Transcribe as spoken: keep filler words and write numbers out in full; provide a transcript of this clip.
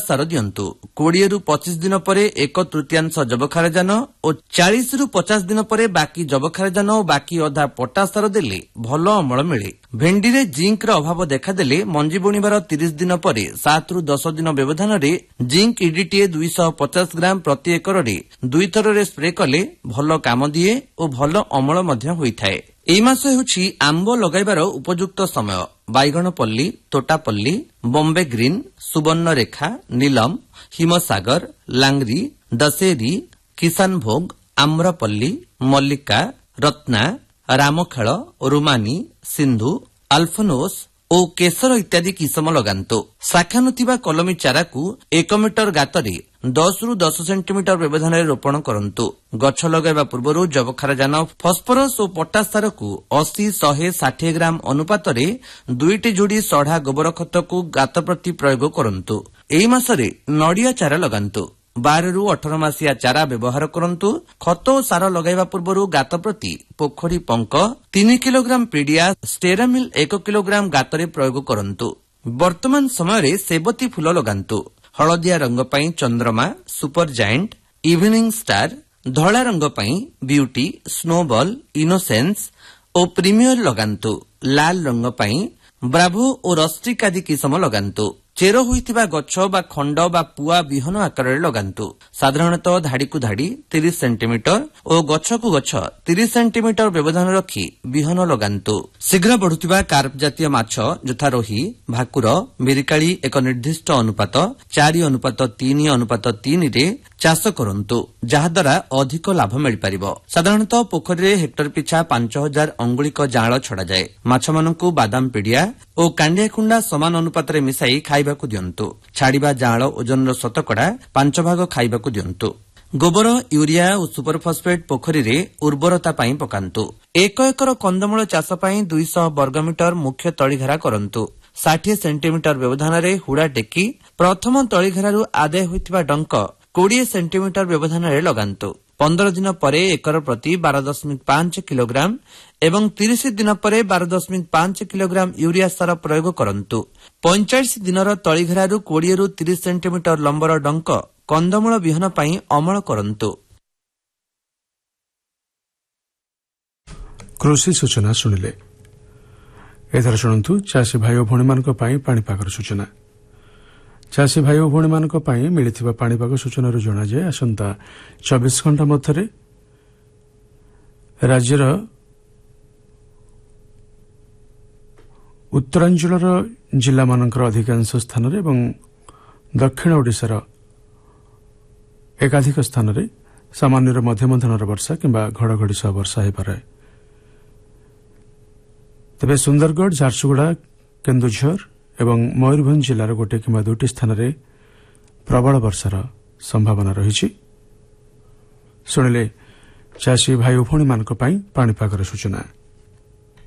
ସାର ଦିଅନ୍ତୁ। କୋଡ଼ିଏ ରୁ ପଚିଶ ଦିନ ପରେ ଏକ ତୃତୀୟାଂଶ ଯବକ୍ଷାରଜାନ ଓ ଚାଳିଶ ରୁ ପଚାଶ ଦିନ ପରେ ବାକି ଯବକ୍ଷାରଜାନ ଓ ବାକି ଅଧା ପଟାସ ସାର ଦେଲେ ଭଲ ଅମଳ ମିଳେ। ଭେଣ୍ଡିରେ ଜିଙ୍କର ଅଭାବ ଦେଖାଦେଲେ ମଞ୍ଜି ବୁଣିବାର ତିରିଶ ଦିନ ପରେ ସାତ ରୁ ଦଶ ଦିନ ବ୍ୟବଧାନରେ ଜିଙ୍କ ଇଡିଟିଏ ଦୁଇଶହ ପଚାଶ ଗ୍ରାମ ପ୍ରତି ଏକରରେ ଦୁଇଥରରେ ସ୍ପ୍ରେ କଲେ ଭଲ କାମ ଦିଏ ଓ ଭଲ ଅମଳ ମଧ୍ୟ ହୋଇଥାଏ। ଏହି ମାସ ହେଉଛି ଆମ୍ବ ଲଗାଇବାର ଉପଯୁକ୍ତ ସମୟ। ବାଇଗଣପଲ୍ଲୀ, ତୋଟାପଲ୍ଲୀ, ବମ୍ବେ ଗ୍ରୀନ୍, ସୁବର୍ଣ୍ଣରେଖା, ନୀଲମ, ହିମସାଗର, ଲାଙ୍ଗରି, ଦଶେରୀ, କିଷାନ ଭୋଗ, ଆମ୍ରପଲ୍ଲୀ, ମଲ୍ଲିକା, ରତ୍ନା, ରାମଖେଳ, ରୁମାନି, ସିନ୍ଧୁ, ଆଲଫନୋସ ଓ କେଶର ଇତ୍ୟାଦି କିସମ ଲଗାନ୍ତୁ। ଶାଖାନୁ ଥିବା କଲମୀ ଚାରାକୁ ଏକ ମିଟର ଗାତରେ ଦଶ ରୁ ଦଶ ସେଣ୍ଟିମିଟର ବ୍ୟବଧାନରେ ରୋପଣ କରନ୍ତୁ। ଗଛ ଲଗାଇବା ପୂର୍ବରୁ ଯବକ୍ଷାରଜାନ, ଫସ୍ଫରସ୍ ଓ ପଟାସ ସାରକୁ ଅଶୀ ଶହେ ଷାଠିଏ ଗ୍ରାମ ଅନୁପାତରେ ଦୁଇଟି ଯୋଡ଼ି ସଢା ଗୋବର ଖତକୁ ଗାତ ପ୍ରତି ପ୍ରୟୋଗ କରନ୍ତୁ। ଏହି ମାସରେ ନଡ଼ିଆ ଚାରା ଲଗାନ୍ତୁ। ବାର ରୁ ଅଠର ମାସିଆ ଚାରା ବ୍ୟବହାର କରନ୍ତୁ। ଖତ ଓ ସାର ଲଗାଇବା ପୂର୍ବରୁ ଗାତ ପ୍ରତି ପୋଖରୀ ପଙ୍କ ତିନି କିଲୋଗ୍ରାମ ପିଡିଆ, ଷ୍ଟେରାମିଲ୍ ଏକ କିଲୋଗ୍ରାମ ଗାତରେ ପ୍ରୟୋଗ କରନ୍ତୁ। ବର୍ତ୍ତମାନ ସମୟରେ ସେବତୀ ଫୁଲ ଲଗାନ୍ତୁ। ହଳଦିଆ ରଙ୍ଗ ପାଇଁ ଚନ୍ଦ୍ରମା, ସୁପର ଜାଏଣ୍ଟ, ଇଭିନିଂ ଷ୍ଟାର, ଧଳା ରଙ୍ଗ ପାଇଁ ବିୟୁଟି, ସ୍ନୋବଲ, ଇନୋସେନ୍ସ ଓ ପ୍ରିମିୟର ଲଗାନ୍ତୁ। ଲାଲ ରଙ୍ଗ ପାଇଁ ବ୍ରାଭୋ ଓ ରଷ୍ଟ୍ରିକ୍ ଆଦି କିସମ ଲଗାନ୍ତୁ। ଚେର ହୋଇଥିବା ଗଛ ବା ଖଣ୍ଡ ବା ପୁଆ ବିହନ ଆକାରରେ ଲଗାନ୍ତୁ। ସାଧାରଣତଃ ଧାଡ଼ିକୁ ଧାଡ଼ି ତିରିଶ ସେଣ୍ଟିମିଟର ଓ ଗଛକୁ ଗଛ ତିରିଶ ସେଣ୍ଟିମିଟର ବ୍ୟବଧାନ ରଖି ବିହନ ଲଗାନ୍ତୁ। ଶୀଘ୍ର ବଢୁଥିବା କାର୍ପ ଜାତୀୟ ମାଛ ଯଥା ରୋହି, ଭାକୁର, ମିରିକାଳି ଏକ ନିର୍ଦ୍ଦିଷ୍ଟ ଅନୁପାତ ଚାରି ଅନୁପାତ ତିନି ଅନୁପାତ ତିନିରେ ଚାଷ କରନ୍ତୁ, ଯାହାଦ୍ୱାରା ଅଧିକ ଲାଭ ମିଳିପାରିବ। ସାଧାରଣତଃ ପୋଖରୀରେ ହେକ୍ଟର ପିଛା ପାଞ୍ଚ ହଜାର ଅଙ୍ଗୁଳିକ ଜାଁଳ ଛଡ଼ାଯାଏ। ମାଛମାନଙ୍କୁ ବାଦାମ ପିଡ଼ିଆ ଓ କାଣ୍ଡିଆ କୁଣ୍ଡା ସମାନ ଅନୁପାତରେ ମିଶାଇ ଖାଇବାକୁ ଦିଅନ୍ତୁ। ଛାଡ଼ିବା ଜାଁଳ ଓଜନର ଶତକଡ଼ା ପାଞ୍ଚ ଭାଗ ଖାଇବାକୁ ଦିଅନ୍ତୁ। ଗୋବର, ୟୁରିଆ ଓ ସୁପରଫସଫେଟ୍ ପୋଖରୀରେ ଉର୍ବରତା ପାଇଁ ପକାନ୍ତୁ। ଏକ ଏକର କନ୍ଦମୂଳ ଚାଷ ପାଇଁ ଦୁଇଶହ ବର୍ଗମିଟର ମୁଖ୍ୟ ତଳିଘେରା କରନ୍ତୁ। ଷାଠିଏ ସେଣ୍ଟିମିଟର ବ୍ୟବଧାନରେ ହୁଡ଼ା ଟେକି ପ୍ରଥମ ତଳିଘେରାରୁ ଆଦାୟ ହୋଇଥିବା ଡଙ୍କ କୋଡ଼ିଏ ସେଣ୍ଟିମିଟର ବ୍ୟବଧାନରେ ଲଗାନ୍ତୁ। ପନ୍ଦର ଦିନ ପରେ ଏକର ପ୍ରତି ବାର ଦଶମିକ ପାଞ୍ଚ କିଲୋଗ୍ରାମ ଏବଂ ତିରିଶ ଦିନ ପରେ ବାର ଦଶମିକ ପାଞ୍ଚ କିଲୋଗ୍ରାମ ୟୁରିଆ ସାର ପ୍ରୟୋଗ କରନ୍ତୁ। ପଇଁଚାଳିଶ ଦିନର ତଳିଘେରାରୁ କୋଡ଼ିଏ ରୁ ତିରିଶ ସେଣ୍ଟିମିଟର ଲମ୍ବର ଡଙ୍କ କନ୍ଦମୂଳ ବିହନ ପାଇଁ ଅମଳ କରନ୍ତୁ। କୃଷି ସୂଚନା ଶୁଣିଲେ। ଏଥର ଶୁଣନ୍ତୁ ଚାଷୀ ଭାଇ ଓ ଭଉଣୀମାନଙ୍କ ପାଇଁ ପାଣିପାଗର ସୂଚନା। ଚାଷୀ ଭାଇ ଓ ଭଉଣୀମାନଙ୍କ ପାଇଁ ମିଳିଥିବା ପାଣିପାଗ ସୂଚନାରୁ ଜଣାଯାଏ, ଆସନ୍ତା ଚବିଶ ଘଣ୍ଟା ମଧ୍ୟରେ ରାଜ୍ୟର ଉତ୍ତରାଞ୍ଚଳର ଜିଲ୍ଲାମାନଙ୍କର ଅଧିକାଂଶ ସ୍ଥାନରେ ଏବଂ ଦକ୍ଷିଣ ଓଡ଼ିଶାର ଏକାଧିକ ସ୍ଥାନରେ ସାମାନ୍ୟରୁ ମଧ୍ୟମ ଧରଣର ବର୍ଷା କିମ୍ବା ଘଡ଼ଘଡ଼ି ସହ ବର୍ଷା ହୋଇପାରେ। ତେବେ ସୁନ୍ଦରଗଡ଼, ଝାରସୁଗୁଡ଼ା, କେନ୍ଦୁଝର ଏବଂ ମୟୂରଭଞ୍ଜ ଜିଲ୍ଲାର ଗୋଟିଏ କିମ୍ବା ଦୁଇଟି ସ୍ଥାନରେ ପ୍ରବଳ ବର୍ଷାର ସମ୍ଭାବନା ରହିଛି। ଶୁଣିଲେ ଚାଷୀ ଭାଇ ଓ ଭଉଣୀମାନଙ୍କ ପାଇଁ ପାଣିପାଗର ସୂଚନା।